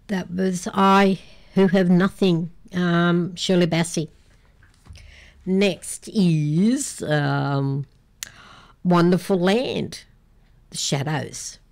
That was I Who Have Nothing, Shirley Bassey. Next is Wonderful Land, The Shadows.